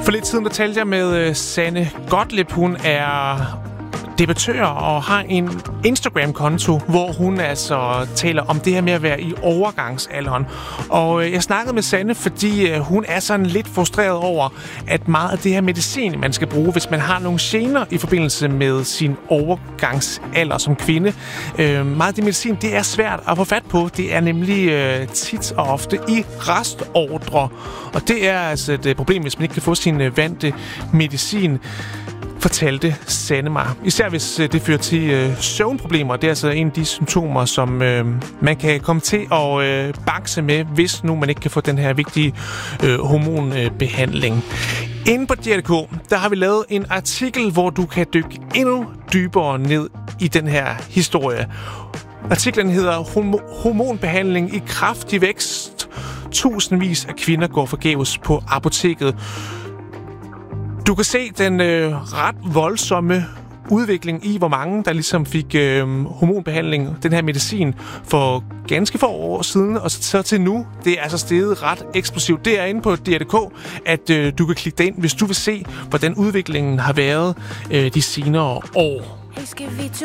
For lidt siden der talte jeg med Sanne Gottlieb. Hun er debattør og har en Instagram-konto, hvor hun altså taler om det her med at være i overgangsalderen. Og jeg snakkede med Sanne, fordi hun er sådan lidt frustreret over, at meget af det her medicin, man skal bruge, hvis man har nogle gener i forbindelse med sin overgangsalder som kvinde. Meget af det medicin, det er svært at få fat på. Det er nemlig tit og ofte i restordre. Og det er altså et problem, hvis man ikke kan få sin vante medicin, fortalte Sanne mig. Især hvis det fører til søvnproblemer. Det er altså en af de symptomer, som man kan komme til at bakse med, hvis nu man ikke kan få den her vigtige hormonbehandling. Inde på DR.dk, der har vi lavet en artikel, hvor du kan dykke endnu dybere ned i den her historie. Artiklen hedder Hormonbehandling i kraftig vækst. Tusindvis af kvinder går forgæves på apoteket. Du kan se den ret voldsomme udvikling i, hvor mange der ligesom fik hormonbehandling, den her medicin, for ganske få år siden, og så til nu. Det er altså steget ret eksplosivt. Det er inde på DR.dk, at du kan klikke dig ind, hvis du vil se, hvordan udviklingen har været de senere år.